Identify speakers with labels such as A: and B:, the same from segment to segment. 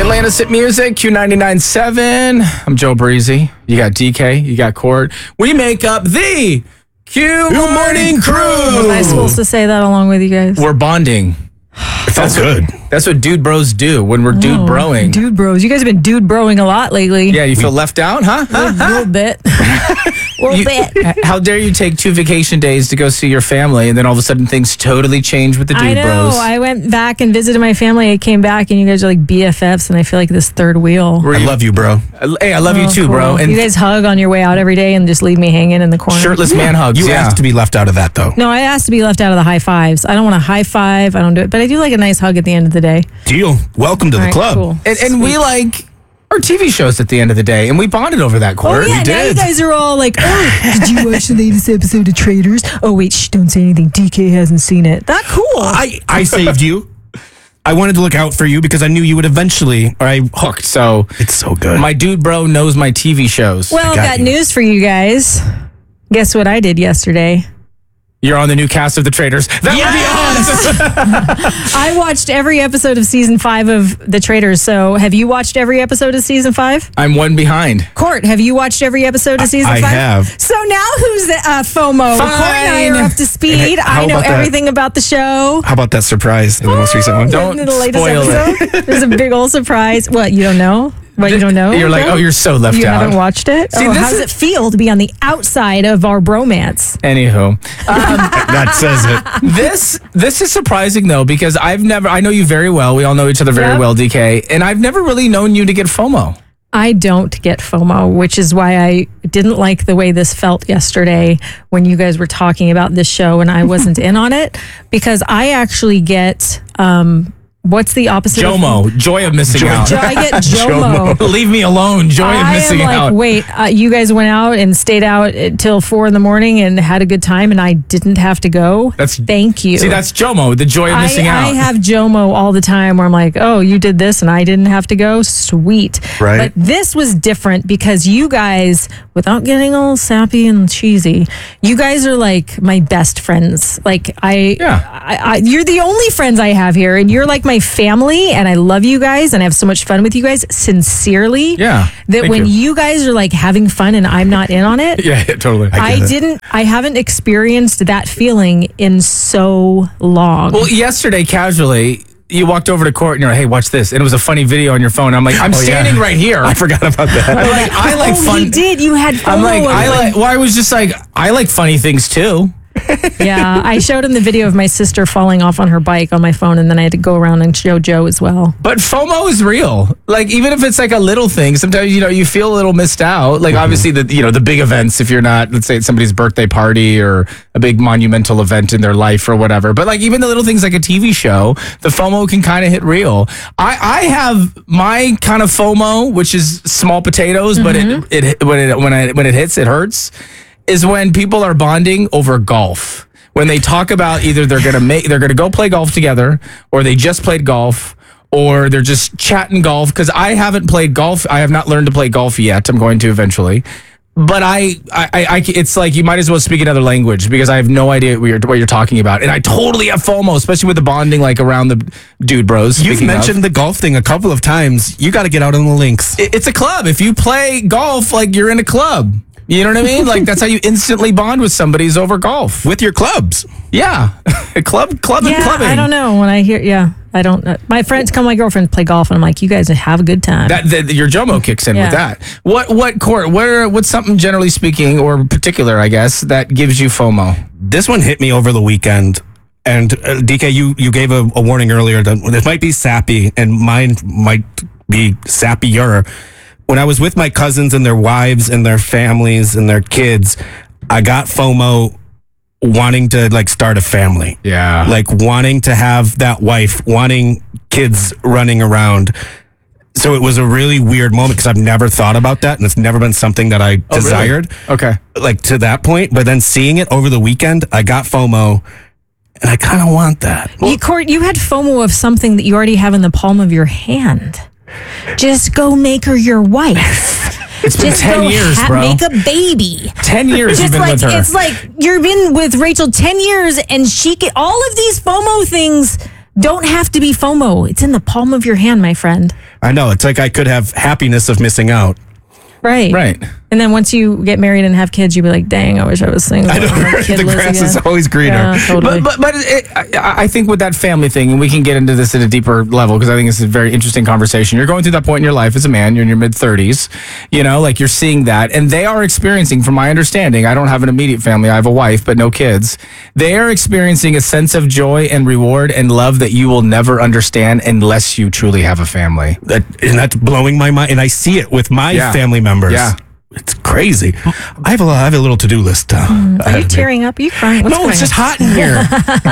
A: Atlantis at Music, Q99.7. I'm Joe Breezy. You got DK, you got Court. We make up the Q Morning Crew.
B: Was I supposed to say that along with you guys?
A: We're bonding.
C: It felt good.
A: That's what dude bros do when we're dude broing.
B: Dude bros. You guys have been dude broing a lot lately.
A: Yeah, you feel left out, huh?
B: A little bit.
A: How dare you take 2 vacation days to go see your family, and then all of a sudden things totally change with the dude
B: I know.
A: bros.
B: I went back and visited my family. I came back, and you guys are like BFFs, and I feel like this third wheel.
C: I love you, bro.
A: Hey, I love you too,
B: cool.
A: bro. And
B: you guys hug on your way out every day and just leave me hanging in the corner.
A: shirtless man hugs.
C: You asked to be left out of that, though.
B: No, I asked to be left out of the high fives. I don't want a high five. I don't do it. But I do like a nice hug at the end of the day.
C: Deal. Welcome to
B: All
C: the
B: right,
C: club.
B: cool.
A: And we like our TV shows at the end of the day, and we bonded over that, Court.
B: Oh, yeah, now you guys are all like, oh, did you watch the latest episode of Traitors? Oh, wait, shh, don't say anything. DK hasn't seen it. That cool.
C: I saved you. I wanted to look out for you because I knew you would eventually. Or I
A: hooked. So
C: It's so good.
A: my dude bro knows my TV shows.
B: Well, I've got
C: you.
B: news for you guys. Guess what I did yesterday?
A: You're on the new cast of The Traitors. That
B: I watched every episode of season 5 of The Traitors. So have you watched every episode of season 5?
A: I'm one behind.
B: Court, have you watched every episode of season 5?
C: I have.
B: So now who's the FOMO?
A: Fine.
B: Court and I are up to speed.
C: Hey, how
B: I know
C: about that?
B: everything about the show.
C: How about that surprise in the most recent one?
A: Don't
B: In the latest
A: spoil it.
B: episode, there's a big old surprise. What, you don't know? What, you don't know?
A: You're like, oh, you're so left
B: You
A: out.
B: haven't watched it?
A: See,
B: Oh,
A: this
B: how does
A: is-
B: it feel to be on the outside of our bromance?
A: Anywho,
C: That says it.
A: this is surprising though, because I know you very well. We all know each other very
B: Yep.
A: well, DK, and I've never really known you to get FOMO.
B: I don't get FOMO, which is why I didn't like the way this felt yesterday when you guys were talking about this show and I wasn't in on it, because I actually get, what's the opposite?
A: JOMO, joy of missing out.
B: I get JOMO.
A: Leave me alone, joy of
B: I
A: missing
B: am like,
A: out.
B: wait, you guys went out and stayed out till 4 a.m. and had a good time, and I didn't have to go. Thank you.
A: See, that's JOMO, the joy of missing out.
B: I have JOMO all the time where I'm like, oh, you did this and I didn't have to go. Sweet.
C: Right.
B: But this was different because you guys, without getting all sappy and cheesy, you guys are like my best friends. Like you're the only friends I have here, and you're like my family, and I love you guys and I have so much fun with you guys, sincerely.
A: Yeah.
B: That
A: Thank
B: when
A: you.
B: you guys are like having fun and I'm not in on it,
A: Yeah, totally.
B: I haven't experienced that feeling in so long.
A: Well, yesterday, casually, you walked over to Court and you're like, hey, watch this. And it was a funny video on your phone. I'm like, I'm standing right here.
C: I forgot about that.
A: I'm like, I like fun.
B: You did. You had FOMO.
A: I'm like,
B: of,
A: I was just like, I like funny things too.
B: Yeah, I showed him the video of my sister falling off on her bike on my phone, and then I had to go around and show Joe as well.
A: But FOMO is real. Like, even if it's like a little thing, sometimes, you feel a little missed out. Like, obviously, the big events, if you're not, let's say it's somebody's birthday party or a big monumental event in their life or whatever. But like, even the little things like a TV show, the FOMO can kind of hit real. I have my kind of FOMO, which is small potatoes, but when it hits, it hurts, is when people are bonding over golf. When they talk about either they're gonna go play golf together, or they just played golf, or they're just chatting golf. Because I haven't played golf. I have not learned to play golf yet. I'm going to eventually. But it's like you might as well speak another language, because I have no idea what you're talking about. And I totally have FOMO, especially with the bonding like around the dude bros.
C: You've mentioned the golf thing a couple of times. You got to get out on the links.
A: It's a club. If you play golf, like, you're in a club. You know what I mean? Like, that's how you instantly bond with somebody, is over golf.
C: With your clubs.
A: Yeah. club and clubbing.
B: I don't know. When I hear, I don't. My girlfriends play golf, and I'm like, you guys have a good time.
A: Your JOMO kicks in with that. What Court? What's something, generally speaking, or particular, I guess, that gives you FOMO?
C: This one hit me over the weekend. And DK, you gave a warning earlier that this might be sappy, and mine might be sappier. When I was with my cousins and their wives and their families and their kids, I got FOMO wanting to like start a family.
A: Yeah.
C: Like wanting to have that wife, wanting kids running around. So it was a really weird moment because I've never thought about that, and it's never been something that I desired.
A: Really? Okay.
C: Like to that point, but then seeing it over the weekend, I got FOMO, and I kind of want that.
B: Court, you had FOMO of something that you already have in the palm of your hand. Just go make her your wife.
A: It's been 10 years, bro.
B: Make a baby.
A: 10 years you've been with her.
B: It's like you've been with Rachel 10 years, and she all of these FOMO things don't have to be FOMO. It's in the palm of your hand, my friend.
C: I know. It's like I could have happiness of missing out.
B: Right.
A: Right.
B: And then once you get married and have kids, you'll be like, dang, I wish I was single.
C: I know, the grass is always greener.
B: Yeah, totally.
A: But I think with that family thing, and we can get into this at a deeper level because I think it's a very interesting conversation. You're going through that point in your life as a man. You're in your mid-30s. You know, like you're seeing that. And they are experiencing, from my understanding, I don't have an immediate family. I have a wife, but no kids. They are experiencing a sense of joy and reward and love that you will never understand unless you truly have a family.
C: And that's blowing my mind. And I see it with my family members.
A: Yeah.
C: It's crazy. I have a little to-do list.
B: Are you tearing up? Are you crying? What's
C: No, it's just hot in here.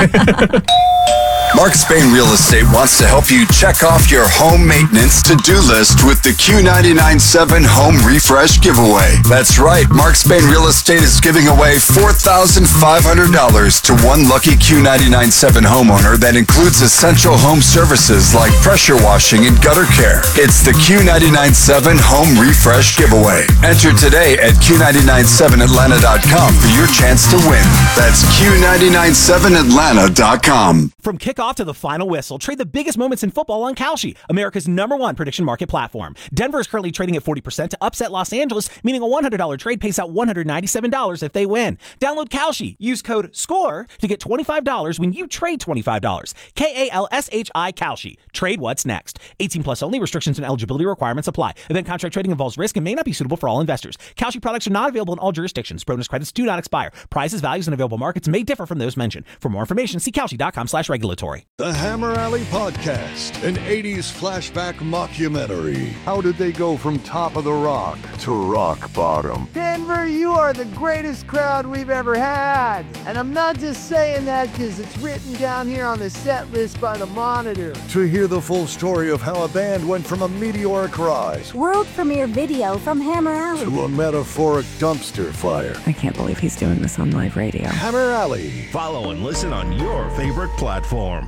D: Mark Spain Real Estate wants to help you check off your home maintenance to-do list with the Q99.7 Home Refresh Giveaway. That's right, Mark Spain Real Estate is giving away $4,500 to one lucky Q99.7 homeowner that includes essential home services like pressure washing and gutter care. It's the Q99.7 Home Refresh Giveaway. Enter today at Q997Atlanta.com for your chance to win. That's Q997Atlanta.com.
E: From kickoff to the final whistle, trade the biggest moments in football on Kalshi, America's #1 prediction market platform. Denver is currently trading at 40% to upset Los Angeles, meaning a $100 trade pays out $197 if they win. Download Kalshi. Use code SCORE to get $25 when you trade $25. KALSHI Kalshi. Trade what's next. 18 plus only. Restrictions and eligibility requirements apply. Event contract trading involves risk and may not be suitable for all investors. Kalshi products are not available in all jurisdictions. Bonus credits do not expire. Prices, values, and available markets may differ from those mentioned. For more information, see Kalshi.com/regulatory.
F: The Hammer Alley Podcast, an 80s flashback mockumentary. How did they go from top of the rock to rock bottom?
G: Denver, you are the greatest crowd we've ever had. And I'm not just saying that because it's written down here on the set list by the Monitor.
F: To hear the full story of how a band went from a meteoric rise
H: world premiere video from Hammer Alley
F: to a metaphoric dumpster fire.
I: I can't believe he's doing this on live radio.
F: Hammer Alley.
J: Follow and listen on your favorite platform.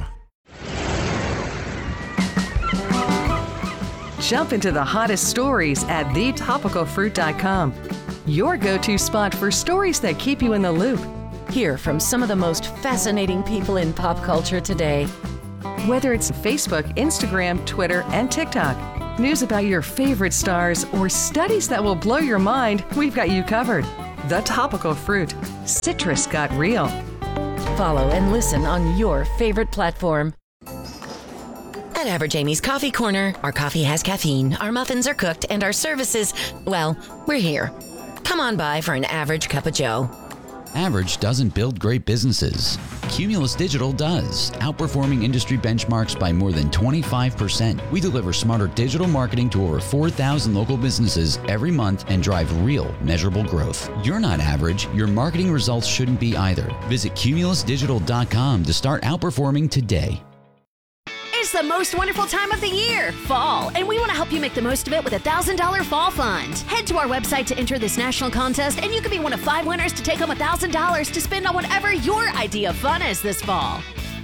I: Jump into the hottest stories at thetopicalfruit.com. Your go-to spot for stories that keep you in the loop.
K: Hear from some of the most fascinating people in pop culture today.
I: Whether it's Facebook, Instagram, Twitter, and TikTok, news about your favorite stars, or studies that will blow your mind, we've got you covered. The Topical Fruit. Citrus got real.
K: Follow and listen on your favorite platform. At Average Amy's Coffee Corner, our coffee has caffeine, our muffins are cooked, and our services, well, we're here. Come on by for an average cup of joe.
L: Average doesn't build great businesses. Cumulus Digital does, outperforming industry benchmarks by more than 25%. We deliver smarter digital marketing to over 4,000 local businesses every month and drive real, measurable growth. You're not average. Your marketing results shouldn't be either. Visit cumulusdigital.com to start outperforming today.
M: It's the most wonderful time of the year, fall, and we want to help you make the most of it with a $1,000 fall fund. Head to our website to enter this national contest, and you could be one of 5 winners to take home $1,000 to spend on whatever your idea of fun is this fall.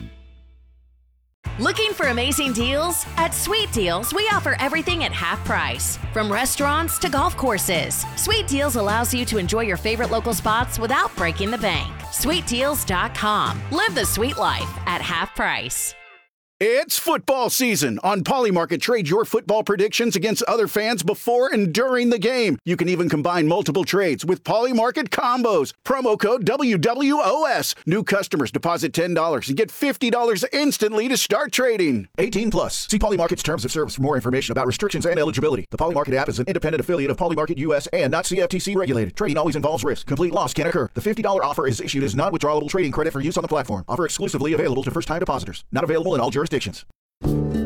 M: Looking for amazing deals? At Sweet Deals, we offer everything at half price. From restaurants to golf courses, Sweet Deals allows you to enjoy your favorite local spots without breaking the bank. SweetDeals.com. Live the sweet life at half price.
N: It's football season. On Polymarket, trade your football predictions against other fans before and during the game. You can even combine multiple trades with Polymarket combos. Promo code WWOS. New customers deposit $10 and get $50 instantly to start trading. 18 plus. See Polymarket's terms of service for more information about restrictions and eligibility. The Polymarket app is an independent affiliate of Polymarket US and not CFTC regulated. Trading always involves risk. Complete loss can occur. The $50 offer is issued as non-withdrawable trading credit for use on the platform. Offer exclusively available to first-time depositors. Not available in all jurisdictions.